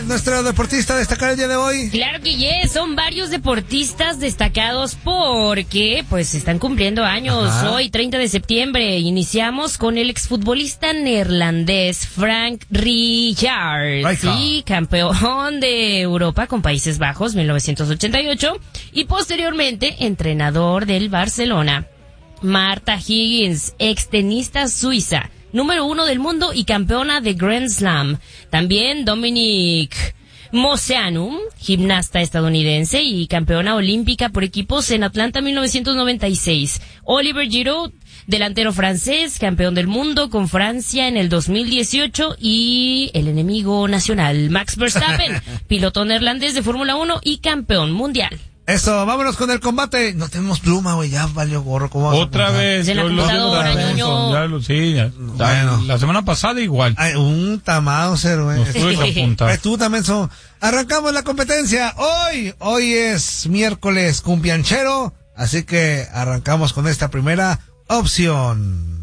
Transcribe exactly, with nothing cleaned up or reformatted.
nuestro deportista destacado el día de hoy? Claro que yes, son varios deportistas destacados porque pues están cumpliendo años. Ajá. Hoy, treinta de septiembre, iniciamos con el exfutbolista neerlandés Frank Rijkaard, sí, campeón de Europa con Países Bajos mil novecientos ochenta y ocho y posteriormente entrenador del Barcelona. Marta Higgins, extenista suiza, número uno del mundo y campeona de Grand Slam. También Dominic Moceanu, gimnasta estadounidense y campeona olímpica por equipos en Atlanta mil novecientos noventa y seis. Oliver Giroud, delantero francés, campeón del mundo con Francia en el dos mil dieciocho. Y el enemigo nacional, Max Verstappen, piloto neerlandés de Fórmula uno y campeón mundial. Eso, vámonos con el combate. No tenemos pluma, güey, ya valió gorro. ¿Cómo vamos Otra vez. De la computadora, ñoño. Ya lo, sí, ya, bueno. La semana pasada igual. Ay, un tamado, cero, güey. Nos tuve que apuntar. Ay, tú también son. Arrancamos la competencia. Hoy, hoy es miércoles cumbianchero. Así que arrancamos con esta primera opción.